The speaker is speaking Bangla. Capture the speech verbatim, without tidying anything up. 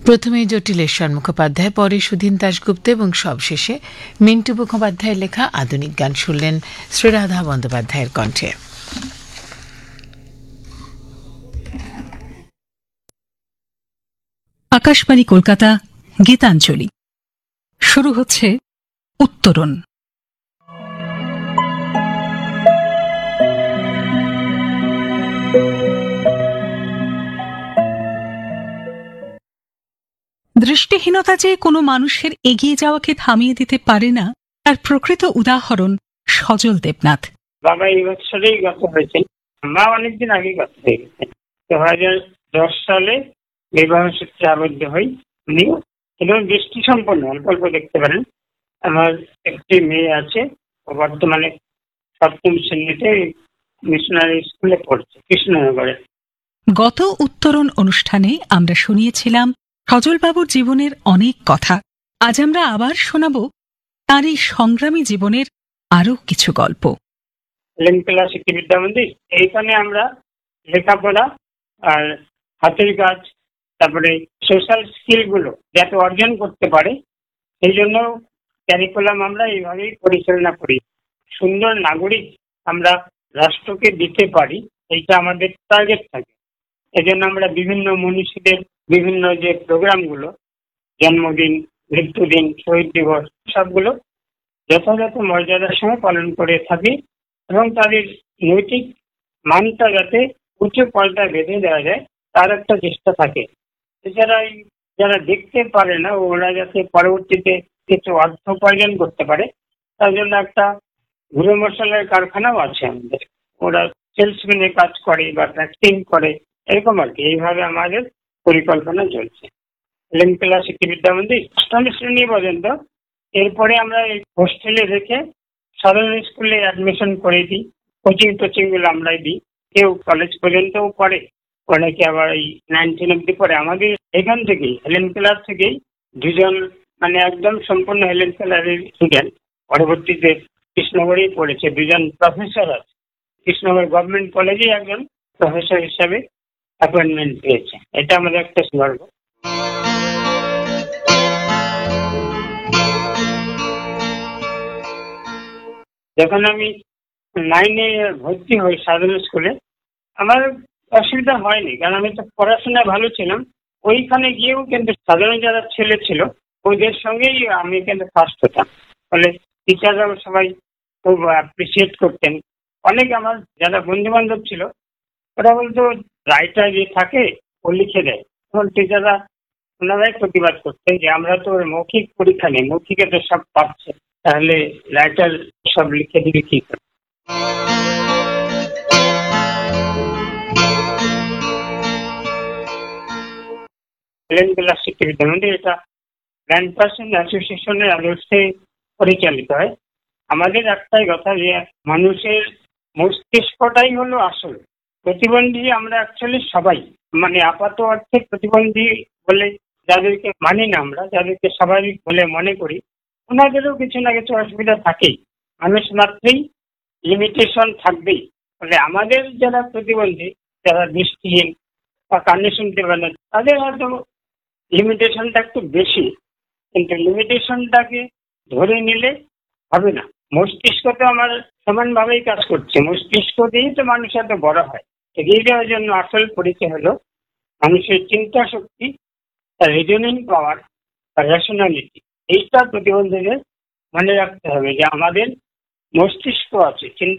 প্রথমে জটিলেশ্বর মুখোপাধ্যায়, পরে সুধীন দাশগুপ্ত এবং সবশেষে মিন্টু মুখোপাধ্যায়ের লেখা আধুনিক গান শুনলেন শ্রীরাধা বন্দ্যোপাধ্যায়ের কণ্ঠে। আকাশবাণী কলকাতা, গীতাঞ্জলি। শুরু হচ্ছে উত্তরণ। দৃষ্টিহীনতা যে কোনো মানুষের এগিয়ে যাওয়াকে থামিয়ে দিতে পারে না, তার প্রকৃত উদাহরণ সজল দেবনাথ। বাবা এই বছরেই গত হয়েছে, মা অনেকদিন আগে গত হয়ে গেছে। দু হাজার দশ সালে বিবাহ সূত্রে আবদ্ধ হই উনি, এবং দৃষ্টি সম্পন্ন, অল্প অল্প দেখতে পারেন। আমার একটি মেয়ে আছে, ও বর্তমানে সপ্তম শ্রেণীতে মিশনারি স্কুলে পড়ছে কৃষ্ণনগরে। গত উত্তরণ অনুষ্ঠানে আমরা শুনিয়েছিলাম সজলবাবুর জীবনের অনেক কথা। আজ আমরা আবার শোনাব তাঁর এই সংগ্রামী জীবনের আরো কিছু গল্প। এলেনকেলা শিক্ষা বিদ্যা মন্দির, এইখানে আমরা লেখাপড়া আর হাতের কাজ, তারপরে সোশ্যাল স্কিল গুলো যাতে অর্জন করতে পারে, সেই জন্য ক্যারিকুলাম আমরা এইভাবেই পরিচালনা করি। সুন্দর নাগরিক আমরা রাষ্ট্রকে দিতে পারি, এইটা আমাদের টার্গেট থাকে। এজন্য আমরা বিভিন্ন মনীষীদের বিভিন্ন যে প্রোগ্রামগুলো, জন্মদিন, মৃত্যুদিন, শহীদ দিবস, সবগুলো যথাযথ মর্যাদার সঙ্গে পালন করে থাকি, এবং তাদের নৈতিক মানটা যাতে উঁচু পর্দায় বেঁধে দেওয়া যায় তার একটা চেষ্টা থাকে। এছাড়া যারা দেখতে পারে না, ওরা যাতে পরবর্তীতে কিছু অর্থ উপার্জন করতে পারে, তার জন্য একটা গুঁড়ো মশলার কারখানাও আছে আমাদের। ওরা সেলসম্যানের কাজ করে বা প্যাকিং করে, এরকম আর কি। এইভাবে আমাদের পরিকল্পনা চলছে। এলেনকেলা শিক্ষা বিদ্যা মন্দির অষ্টম শ্রেণী পর্যন্ত, এরপরে আমরা এই হোস্টেলে রেখে সাধারণ স্কুলে অ্যাডমিশন করে দিই। কোচিং টোচিং গুলো আমরাই দিই। কেউ কলেজ পর্যন্তও পড়ে, অনেকে আবার এই নাইন টেন অব্দি পড়ে। আমাদের এখান থেকেই এলেনকেলার থেকেই দুজন, মানে একদম সম্পূর্ণ এলেনকেলার স্টুডেন্ট, পরবর্তীতে কৃষ্ণনগরেই পড়েছে। দুজন প্রফেসর আছে, কৃষ্ণনগর গভর্নমেন্ট কলেজে একজন প্রফেসর হিসাবে অ্যাপয়েন্টমেন্ট পেয়েছে। এটা আমাদের একটা গর্ব। যখন আমি নাইনে ভর্তি হই সাধারণ স্কুলে, আমার অসুবিধা হয়নি, কারণ আমি তো পড়াশোনায় ভালো ছিলাম। ওইখানে গিয়েও কিন্তু সাধারণ যারা ছেলে ছিল ওদের সঙ্গেই আমি কিন্তু ফার্স্ট হতাম। ফলে টিচাররাও সবাই খুব অ্যাপ্রিসিয়েট করতেন। অনেক আমার যারা বন্ধু বান্ধব ছিল ওরা বলতো রাইটার যে থাকে ও লিখে দেয়, তখন টিচাররা ওনারাই প্রতিবাদ করতেন যে আমরা তো মৌখিক পরীক্ষা নেই, মৌখিকে তো সব পাচ্ছে, তাহলে রাইটার সব লিখে দিবে কি করে। এলেনকেলা শিক্ষা বিদ্যা মন্দির এটা গ্র্যান্ড পার্সন অ্যাসোসিয়েশনের আদর্শে পরিচালিত হয়। আমাদের একটাই কথা যে মানুষের মস্তিষ্কটাই হলো আসল। প্রতিবন্ধী আমরা অ্যাকচুয়ালি সবাই, মানে আপাত অর্থে প্রতিবন্ধী বলে যাদেরকে মানি না, আমরা যাদেরকে স্বাভাবিক বলে মনে করি, ওনাদেরও কিছু না কিছু অসুবিধা থাকেই। মানুষ মাত্রই লিমিটেশন থাকবেই। ফলে আমাদের যারা প্রতিবন্ধী, যারা দৃষ্টিহীন বা কানে শুনতে পারে না, তাদের হয়তো লিমিটেশনটা একটু বেশি, কিন্তু লিমিটেশনটাকে ধরে নিলে হবে না। মস্তিষ্ক তো আমার সমানভাবেই কাজ করছে, মস্তিষ্ক দিয়েই তো মানুষ এত বড় হয়। এগিয়ে যাওয়ার জন্য আসল পরিচয় হলো মানুষের চিন্তা শক্তি, রিজনিং পাওয়ার, রেশনালিটি। এইটা প্রতিবন্ধীদের মনে রাখতে হবে যে আমাদের মস্তিষ্ক আছে, চিন্তা